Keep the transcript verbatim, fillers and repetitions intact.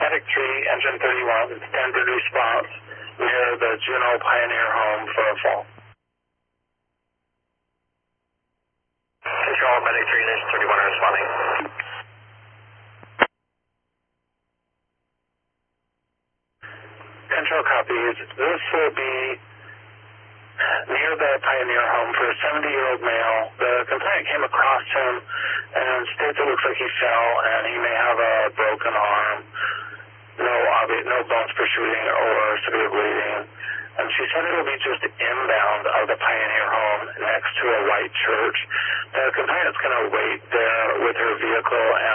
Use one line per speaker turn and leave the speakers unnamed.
Medic three, Engine thirty-one, standard response near the Juneau Pioneer home for a fall.
Control, Medic three, Engine thirty-one responding.
Control copies. This will be near the Pioneer home for a seventy-year-old male. The complainant came across him and states it looks like he fell and he may have a broken arm, no obvious, no bones protruding or severe bleeding. And she said it will be just inbound of the Pioneer home next to a white church. The complainant's going to wait there with her vehicle